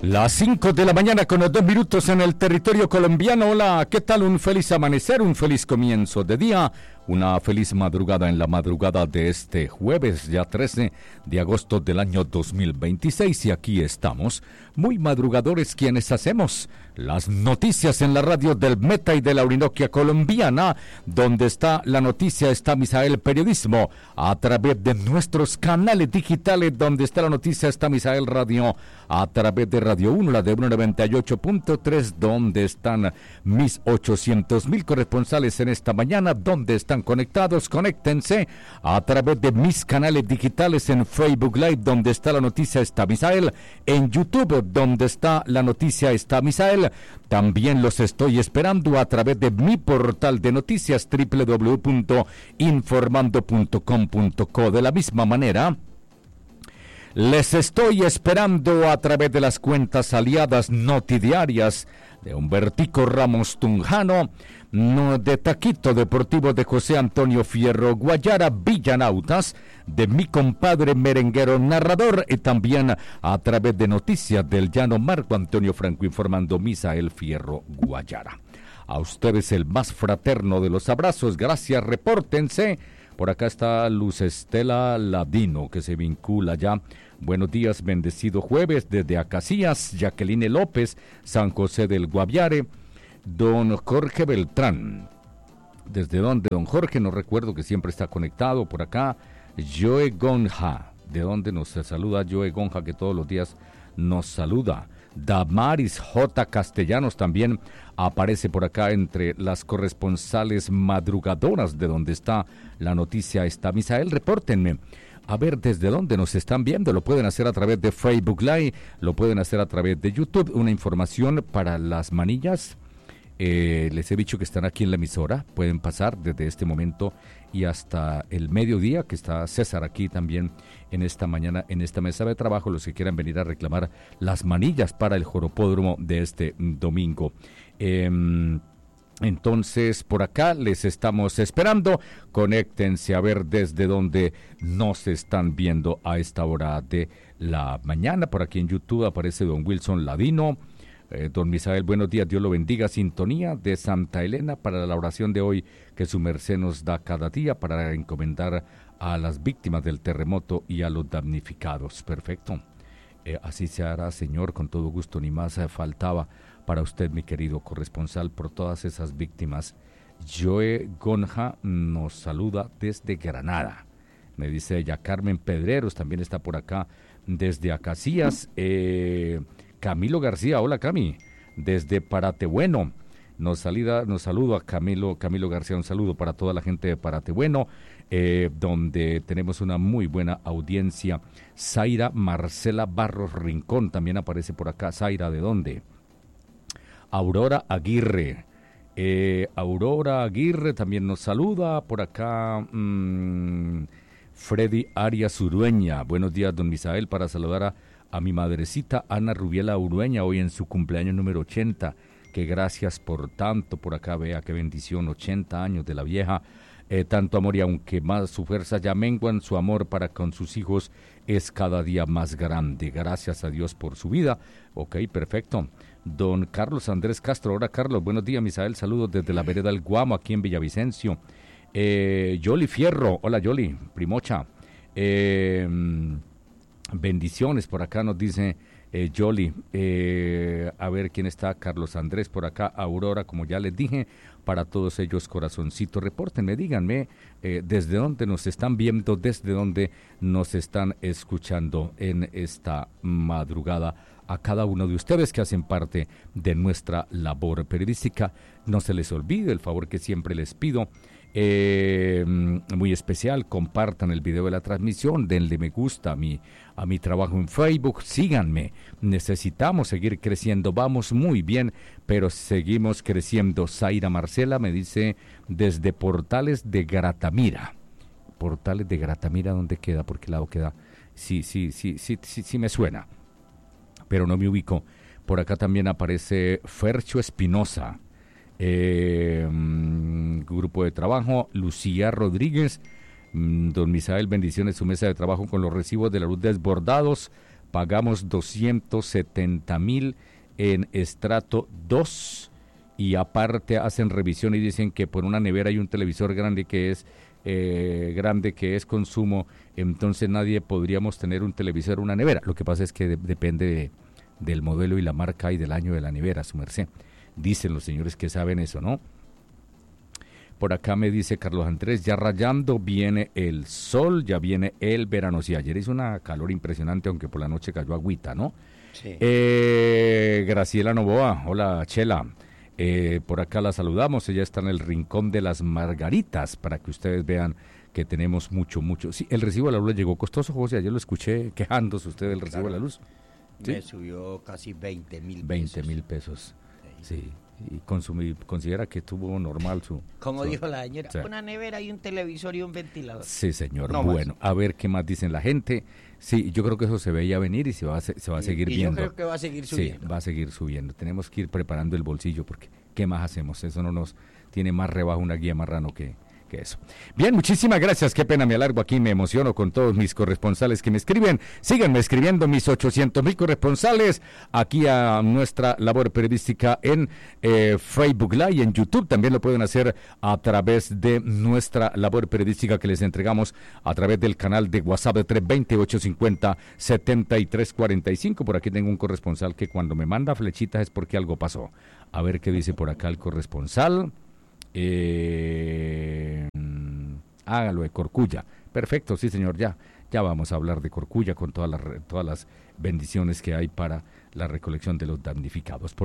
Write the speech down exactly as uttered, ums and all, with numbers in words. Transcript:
Las cinco de la mañana con los dos minutos en el territorio colombiano. Hola, ¿qué tal? Un feliz amanecer, un feliz comienzo de día, una feliz madrugada en la madrugada de este jueves, ya trece de agosto del año dos mil veintiséis. Y aquí estamos, muy madrugadores quienes hacemos las noticias en la radio del Meta y de la Orinoquia colombiana. Donde está la noticia está Misael Periodismo, a través de nuestros canales digitales. Donde está la noticia está Misael Radio, a través de Radio uno, la de uno noventa y ocho punto tres, donde están mis ochocientos mil corresponsales en esta mañana, donde están conectados, conéctense a través de mis canales digitales en Facebook Live, donde está la noticia está Misael, en YouTube, donde está la noticia está Misael. También los estoy esperando a través de mi portal de noticias doble u doble u doble u punto informando punto com punto co. De la misma manera, les estoy esperando a través de las cuentas aliadas notidiarias de Humbertico Ramos Tunjano, no, de Taquito Deportivo de José Antonio Fierro Guayara, Villanautas, de mi compadre merenguero narrador, y también a través de noticias del llano Marco Antonio Franco informando Misael Fierro Guayara. A ustedes el más fraterno de los abrazos, gracias, repórtense. Por acá está Luz Estela Ladino, que se vincula ya. Buenos días, bendecido jueves desde Acacías. Jacqueline López, San José del Guaviare. Don Jorge Beltrán. ¿Desde dónde? Don Jorge, no recuerdo, que siempre está conectado por acá. Joe Gonja, ¿de dónde nos saluda Joe Gonja, que todos los días nos saluda? Damaris J. Castellanos también aparece por acá entre las corresponsales madrugadoras de donde está la noticia está Misael. Repórtenme a ver desde dónde nos están viendo. Lo pueden hacer a través de Facebook Live, lo pueden hacer a través de YouTube. Una información para las manillas. Eh, les he dicho que están aquí en la emisora, pueden pasar desde este momento y hasta el mediodía, que está César aquí también en esta mañana, en esta mesa de trabajo, los que quieran venir a reclamar las manillas para el joropódromo de este domingo. Eh, entonces, por acá les estamos esperando, conéctense a ver desde dónde nos están viendo a esta hora de la mañana. Por aquí en YouTube aparece don Wilson Ladino. Eh, don Misael, buenos días, Dios lo bendiga. Sintonía de Santa Elena para la oración de hoy que su merced nos da cada día para encomendar a las víctimas del terremoto y a los damnificados. Perfecto. Eh, así se hará, Señor, con todo gusto, ni más eh, faltaba para usted, mi querido corresponsal, por todas esas víctimas. Joe Gonja nos saluda desde Granada. Me dice ella. Carmen Pedreros también está por acá desde Acacías. Eh... Camilo García, hola Cami, desde Paratebueno, nos, salida, nos saludo a Camilo, Camilo García, un saludo para toda la gente de Paratebueno, eh, donde tenemos una muy buena audiencia. Zaira Marcela Barros Rincón también aparece por acá. Zaira, ¿de dónde? Aurora Aguirre, eh, Aurora Aguirre también nos saluda por acá. mmm, Freddy Arias Urueña, buenos días don Misael, para saludar a A mi madrecita Ana Rubiela Urueña, hoy en su cumpleaños número ochenta, que gracias por tanto, por acá vea qué bendición, ochenta años de la vieja, eh, tanto amor, y aunque más su fuerza ya menguan, su amor para con sus hijos es cada día más grande, gracias a Dios por su vida. Ok, perfecto. Don Carlos Andrés Castro, ahora Carlos, buenos días Misael, saludos desde la vereda del Guamo, aquí en Villavicencio. Eh, Yoli Fierro, hola Yoli, primocha, eh... bendiciones, por acá nos dice eh, Yoli, eh, a ver quién está, Carlos Andrés por acá, Aurora, como ya les dije, para todos ellos corazoncito, repórtenme, díganme eh, desde dónde nos están viendo, desde dónde nos están escuchando en esta madrugada. A cada uno de ustedes que hacen parte de nuestra labor periodística, no se les olvide el favor que siempre les pido, Eh, muy especial, compartan el video de la transmisión, denle me gusta a mi, a mi trabajo en Facebook, síganme, necesitamos seguir creciendo, vamos muy bien, pero seguimos creciendo. Zaira Marcela me dice desde Portales de Gratamira. Portales de Gratamira, ¿dónde queda? ¿Por qué lado queda? Sí, sí, sí, sí, sí, sí me suena, pero no me ubico. Por acá también aparece Fercho Espinosa. Eh, grupo de trabajo, Lucía Rodríguez, don Misael, bendiciones, su mesa de trabajo con los recibos de la luz desbordados pagamos doscientos setenta mil en estrato dos y aparte hacen revisión y dicen que por una nevera y un televisor grande que es eh, grande que es consumo, entonces nadie podríamos tener un televisor o una nevera. Lo que pasa es que de, depende de, del modelo y la marca y del año de la nevera, su merced. Dicen los señores que saben eso, ¿no? Por acá me dice Carlos Andrés, ya rayando viene el sol, ya viene el verano. Sí, ayer hizo una calor impresionante, aunque por la noche cayó agüita, ¿no? Sí. Eh, Graciela Novoa, hola Chela. Eh, por acá la saludamos, ella está en el Rincón de las Margaritas, para que ustedes vean que tenemos mucho, mucho. Sí, el recibo de la luz le llegó costoso, José, ayer lo escuché quejándose usted del recibo Claro. de la luz. ¿Sí? Me ¿Sí? subió casi veinte mil pesos. veinte mil pesos, sí. sí. Y consumir, considera que estuvo normal su... Como su, dijo la señora, sí. Una nevera y un televisor y un ventilador. Sí, señor. No bueno, más. a ver qué más dicen la gente. Sí, yo creo que eso se veía venir y se va a, se va a seguir y, y viendo. yo creo que va a seguir subiendo. Sí, va a seguir subiendo. Tenemos que ir preparando el bolsillo porque ¿qué más hacemos? Eso no nos tiene más rebajo una guía marrano que, que eso. Bien, muchísimas gracias. Qué pena me alargo aquí, me emociono con todos mis corresponsales que me escriben. Síganme escribiendo mis ochocientos mil corresponsales aquí a nuestra labor periodística en eh, Facebook Live y en YouTube. También lo pueden hacer a través de nuestra labor periodística que les entregamos a través del canal de WhatsApp de tres dos cero, ocho cinco cero, siete tres cuatro cinco. Por aquí tengo un corresponsal que cuando me manda flechitas es porque algo pasó. A ver qué dice por acá el corresponsal. Eh, hágalo de Corcuya. Perfecto, sí señor, ya. Ya vamos a hablar de Corcuya con todas las, todas las bendiciones que hay para la recolección de los damnificados. Por